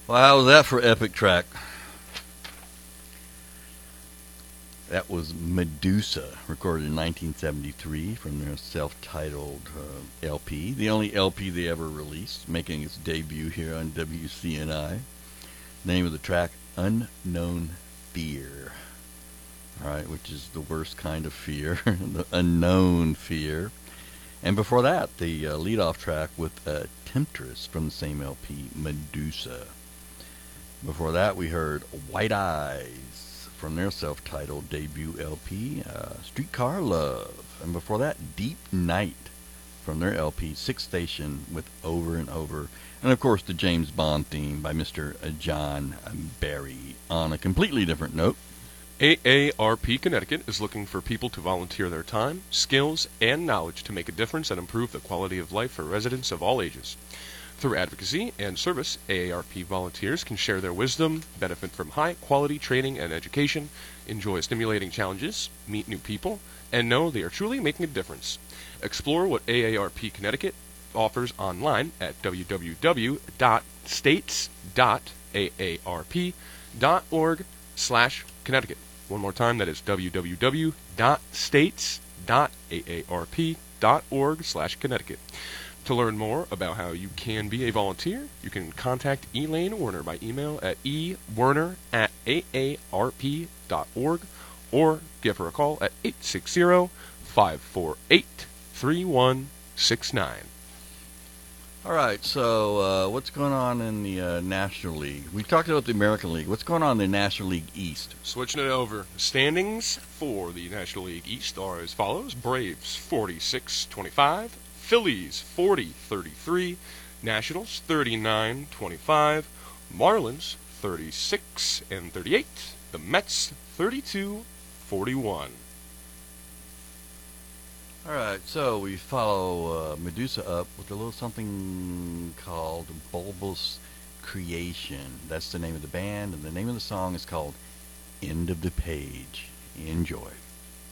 Well, how was that for epic track? That was Medusa, recorded in 1973 from their self-titled LP, the only LP they ever released, making its debut here on WCNI. The name of the track, Unknown Fear. All right, which is the worst kind of fear, the unknown fear. And before that, the lead-off track with Temptress from the same LP, Medusa. Before that, we heard White Eyes from their self-titled debut LP, Streetcar Love. And before that, Deep Night from their LP, Sixth Station with Over and Over. And of course, the James Bond theme by Mr. John Barry. On a completely different note, AARP Connecticut is looking for people to volunteer their time, skills, and knowledge to make a difference and improve the quality of life for residents of all ages. Through advocacy and service, AARP volunteers can share their wisdom, benefit from high-quality training and education, enjoy stimulating challenges, meet new people, and know they are truly making a difference. Explore what AARP Connecticut offers online at www.states.aarp.org/Connecticut. One more time, that is www.states.aarp.org/Connecticut. To learn more about how you can be a volunteer, you can contact Elaine Werner by email at ewerner@aarp.org or give her a call at 860-548-3169. all right, so what's going on in the National League? We talked about the American League. What's going on in the National League East? Switching it over. Standings for the National League East are as follows. Braves 46-25, Phillies 40-33, Nationals 39-25, Marlins 36-38, the Mets 32-41. All right, so we follow Medusa up with a little something called Bulbous Creation. That's the name of the band, and the name of the song is called End of the Page. Enjoy.